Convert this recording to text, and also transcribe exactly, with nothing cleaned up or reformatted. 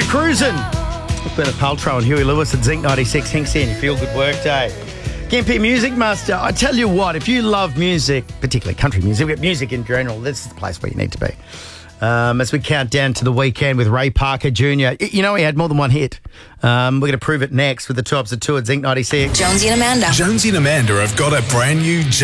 cruising. Bernard Paltrow and Huey Lewis at Zinc ninety-six. Hinks in. Feel good work day. Gimpy Music Master. I tell you what, if you love music, particularly country music, but music in general, this is the place where you need to be. Um, as we count down to the weekend with Ray Parker Junior You know, he had more than one hit. Um, we're going to prove it next with the Tops of Two at Zinc ninety-six. Jonesy and Amanda. Jonesy and Amanda have got a brand new